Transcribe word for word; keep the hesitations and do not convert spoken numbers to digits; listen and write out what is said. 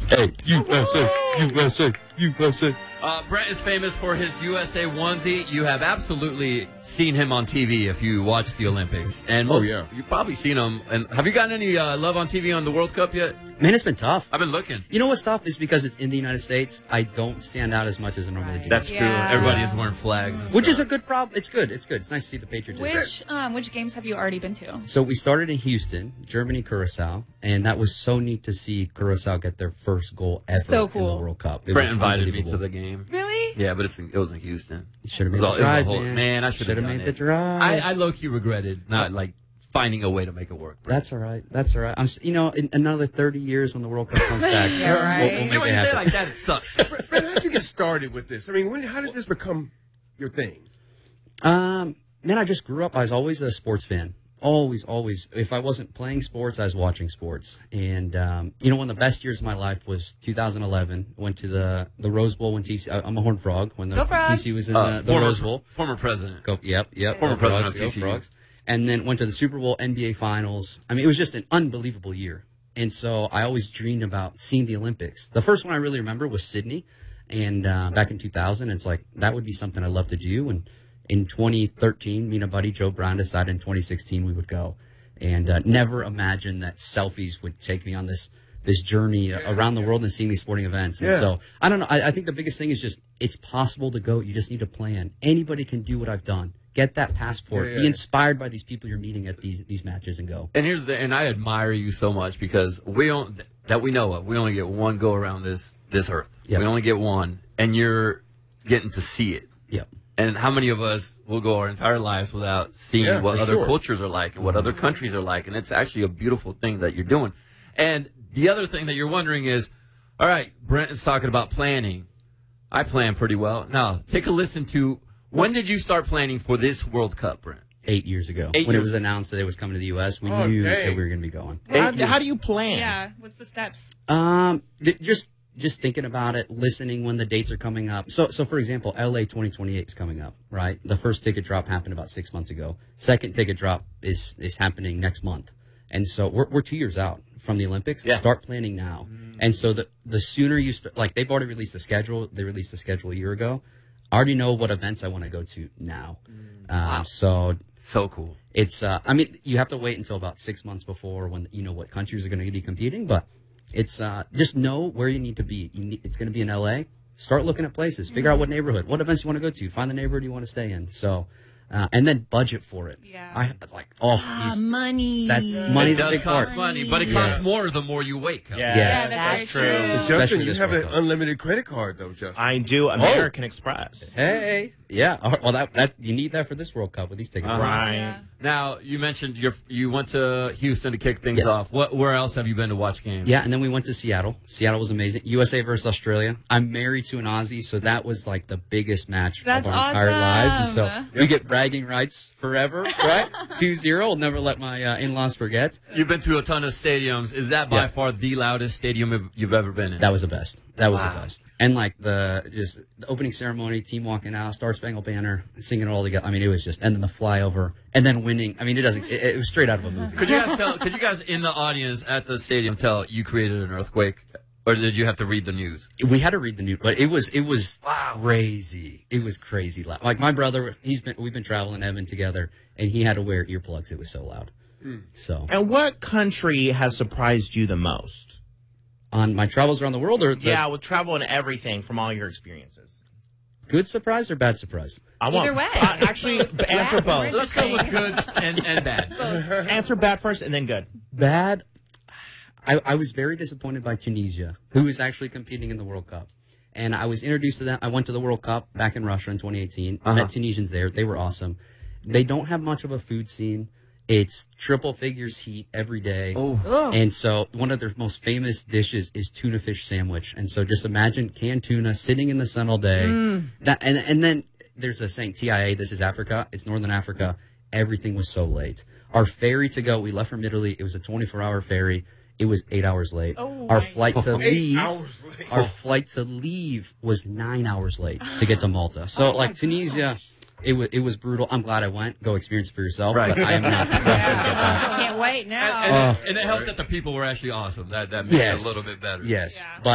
Hey, U S A, U S A, U S A. Uh, Brent is famous for his U S A onesie. You have absolutely seen him on T V if you watch the Olympics. And Oh, yeah. You've probably seen him. And have you gotten any uh, love on T V on the World Cup yet? Man, it's been tough. I've been looking. You know what's tough is because it's in the United States, I don't stand out as much as I normally do. That's Yeah. true. Everybody is wearing flags. and Which stuff. is a good problem. It's good. It's good. It's nice to see the patriotism. Which um, which games have you already been to? So we started in Houston, Germany, Curacao, and that was so neat to see Curacao get their first goal ever So in cool. the World Cup. It Brent was invited me unbelievable. to the game. Really? Yeah, but it's in, it was in Houston. You should have It made was the all- it was drive, a whole- man. man, I should have Shoulda done made it. the drive. I, I low-key regretted not, like, finding a way to make it work. Brent. That's all right. That's all right. I'm, s- you know, in another thirty years when the World Cup comes back, Yeah, right. we'll, we'll See, make when it you say it happen. like that, it sucks. Brent, Brent, how'd you get started with this? I mean, when, how did this become your thing? Um, man, I just grew up. I was always a sports fan. Always, always. If I wasn't playing sports, I was watching sports. And um, you know, one of the best years of my life was two thousand eleven. Went to the the Rose Bowl when T C. I- I'm a Horned Frog. When the Go Frogs. T C was in Uh, the, the former, Rose Bowl. former president. Go, yep, yep. Former Go president Frogs, of go T C U. Frogs. And then went to the Super Bowl, N B A Finals. I mean, it was just an unbelievable year. And so I always dreamed about seeing the Olympics. The first one I really remember was Sydney, and uh, back in two thousand. It's like that would be something I'd love to do. And in twenty thirteen, me and a buddy Joe Brown decided in twenty sixteen we would go, and uh, never imagined that selfies would take me on this this journey around the world and seeing these sporting events. And Yeah. so I don't know. I, I think the biggest thing is just it's possible to go. You just need to plan. Anybody can do what I've done. Get that passport. Yeah, yeah. Be inspired by these people you're meeting at these these matches and go. And here's the, and I admire you so much because we don't, that we know of, we only get one go around this, this earth. Yep. We only get one, and you're getting to see it. Yep. And how many of us will go our entire lives without seeing Yeah, what for other sure. cultures are like and what other countries are like? And it's actually a beautiful thing that you're doing. And the other thing that you're wondering is, all right, Brent is talking about planning. I plan pretty well. Now, take a listen to, when did you start planning for this World Cup, Brent? Eight years ago, Eight when years. it was announced that it was coming to the U S, we Oh, knew dang. that we were going to be going. How, how do you plan? Yeah. What's the steps? Um, th- just just thinking about it, listening when the dates are coming up. So, so for example, L A twenty twenty-eight is coming up, right? The first ticket drop happened about six months ago. Second ticket drop is is happening next month, and so we're we're two years out from the Olympics. Yeah. Start planning now, and so the the sooner you start, like they've already released the schedule. They released the schedule a year ago. I already know what events I want to go to now. Um, so So cool. it's, uh, I mean, you have to wait until about six months before when you know what countries are going to be competing, but it's, uh, just know where you need to be. You need, it's going to be in L A. Start looking at places, figure out what neighborhood, what events you want to go to, find the neighborhood you want to stay in. So, uh, and then budget for it. Yeah. I like, oh, Ah, these- money. that's It money's a does big cost part. money, but it Yes. costs more the more you wait. Cal. Yeah, Yes. Yeah, that's very true. true. Justin, Especially you this have an World Cup. unlimited credit card, though, Justin. I do. American Express. Hey, yeah. all right, Well, that, that, you need that for this World Cup with these tickets. Uh-huh. Right. Yeah. Now, you mentioned you you went to Houston to kick things Yes. off. What? Where else have you been to watch games? Yeah, and then we went to Seattle. Seattle was amazing. U S A versus Australia. I'm married to an Aussie, so that was like the biggest match That's of our entire lives. And so awesome. we get bragging rights forever, right? two zero. I'll never let my uh, in-laws forget. You've been to a ton of stadiums. Is that by Yeah. far the loudest stadium you've- you've ever been in? That was the best. That was Wow. the best. And like the just the opening ceremony, team walking out, Star Spangled Banner, singing it all together. I mean, it was just, and then the flyover, and then winning. I mean, it doesn't. It, it was straight out of a movie. Could you guys tell? Could you guys in the audience at the stadium tell you created an earthquake, or did you have to read the news? We had to read the news, but it was it was crazy. It was crazy loud. Like my brother, he's been we've been traveling Evan together, and he had to wear earplugs. It was so loud. So And what country has surprised you the most? on my travels around the world, or the Yeah, with travel and everything from all your experiences. good surprise or bad surprise? I want, Either way. Uh, actually, b- answer both. Let's go with good and, and bad. Answer bad first and then good. Bad. I, I was very disappointed by Tunisia, who is actually competing in the World Cup. And I was introduced to them. I went to the World Cup back in Russia in twenty eighteen. Uh-huh. Met Tunisians there. They were awesome. They don't have much of a food scene. It's triple figures heat every day. Oh, And so one of their most famous dishes is tuna fish sandwich. And so just imagine canned tuna sitting in the sun all day. That and and then there's a saying T I A, this is Africa. It's Northern Africa. Everything was so late. Our ferry to go, we left from Italy. It was a twenty-four hour ferry. It was eight hours late. Oh, our my flight to Eight leave, hours late. our flight to leave was nine hours late to get to Malta. So like Tunisia, it was it was brutal. I'm glad I went. Go experience it for yourself. Right. But I am not. Can't wait now. and, and, and it helps that the people were actually awesome. That that makes Yes. it a little bit better. Yes, Yeah. but